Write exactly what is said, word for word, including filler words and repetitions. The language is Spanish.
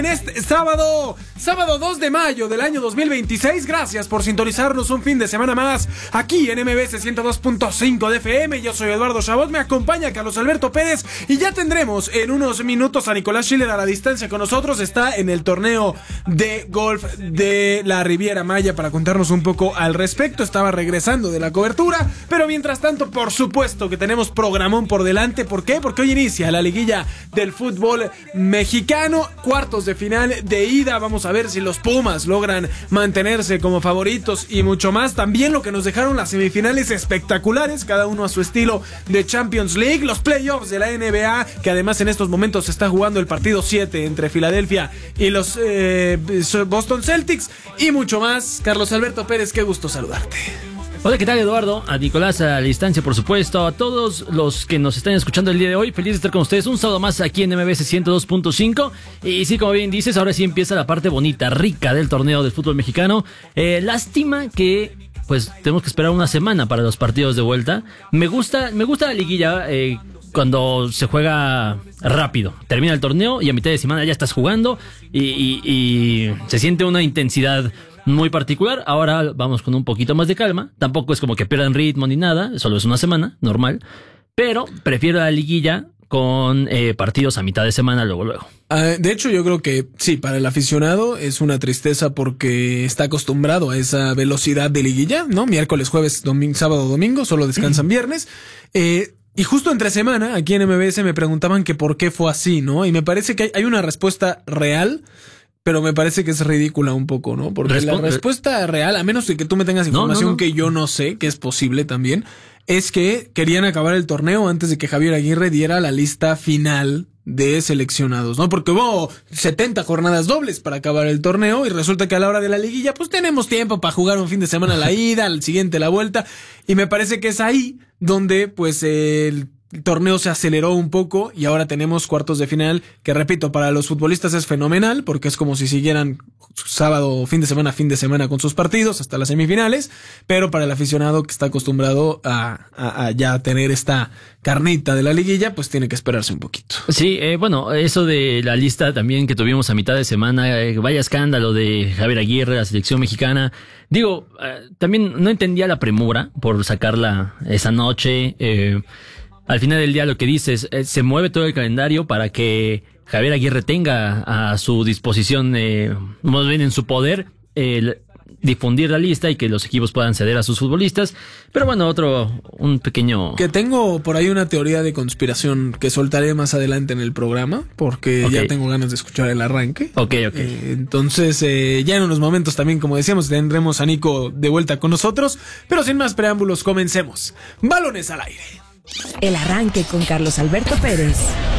en este sábado, sábado dos de mayo del año dos mil veintiséis. Gracias por sintonizarnos un fin de semana más aquí en M B S ciento dos punto cinco de F M. Yo soy Eduardo Chabot, me acompaña Carlos Alberto Pérez y ya tendremos en unos minutos a Nicolás Schiller a la distancia con nosotros. Está en el torneo de golf de la Riviera Maya para contarnos un poco al respecto. Estaba regresando de la cobertura, pero mientras tanto, por supuesto que tenemos programón por delante. ¿Por qué? Porque hoy inicia la liguilla del fútbol mexicano, cuartos de final de ida. Vamos a ver si los Pumas logran mantenerse como favoritos y mucho más. También lo que nos dejaron las semifinales espectaculares, cada uno a su estilo de Champions League, los playoffs de la N B A, que además en estos momentos se está jugando el partido siete entre Filadelfia y los eh, Boston Celtics y mucho más. Carlos Alberto Pérez, qué gusto saludarte. Hola, ¿qué tal, Eduardo? A Nicolás a la distancia, por supuesto. A todos los que nos están escuchando el día de hoy, feliz de estar con ustedes un sábado más aquí en M B S ciento dos punto cinco. Y sí, como bien dices, ahora sí empieza la parte bonita, rica del torneo del fútbol mexicano. Eh, lástima que pues tenemos que esperar una semana para los partidos de vuelta. Me gusta, me gusta la liguilla eh, cuando se juega rápido. Termina el torneo y a mitad de semana ya estás jugando y, y, y se siente una intensidad muy particular. Ahora vamos con un poquito más de calma. Tampoco es como que pierdan ritmo ni nada. Solo es una semana, normal. Pero prefiero la liguilla con eh, partidos a mitad de semana, luego, luego. Uh, de hecho, yo creo que sí, para el aficionado es una tristeza porque está acostumbrado a esa velocidad de liguilla, ¿no? Miércoles, jueves, domingo, sábado, domingo, solo descansan viernes. Eh... Y justo entre semana, aquí en M B S me preguntaban que por qué fue así, ¿no? Y me parece que hay, hay una respuesta real, pero me parece que es ridícula un poco, ¿no? Porque Responde. la respuesta real, a menos de que tú me tengas información no, no, no. que yo no sé, que es posible también, es que querían acabar el torneo antes de que Javier Aguirre diera la lista final de seleccionados, ¿no? Porque hubo setenta jornadas dobles para acabar el torneo y resulta que a la hora de la liguilla pues tenemos tiempo para jugar un fin de semana la ida, al siguiente la vuelta, y me parece que es ahí donde pues el torneo se aceleró un poco y ahora tenemos cuartos de final que, repito, para los futbolistas es fenomenal porque es como si siguieran sábado, fin de semana, fin de semana con sus partidos hasta las semifinales, pero para el aficionado que está acostumbrado a, a, a ya tener esta carnita de la liguilla, pues tiene que esperarse un poquito. Sí, eh, bueno, eso de la lista también que tuvimos a mitad de semana, eh, vaya escándalo de Javier Aguirre, la selección mexicana. Digo, eh, también no entendía la premura por sacarla esa noche. Eh, al final del día lo que dices, eh, se mueve todo el calendario para que Javier Aguirre tenga a su disposición, eh, más bien en su poder, el difundir la lista y que los equipos puedan ceder a sus futbolistas. Pero bueno, otro, un pequeño... Que tengo por ahí una teoría de conspiración que soltaré más adelante en el programa, porque okay. ya tengo ganas de escuchar el arranque. Ok, ok. Eh, entonces, eh, ya en unos momentos también, como decíamos, tendremos a Nico de vuelta con nosotros. Pero sin más preámbulos, comencemos. Balones al aire. El arranque con Carlos Alberto Pérez.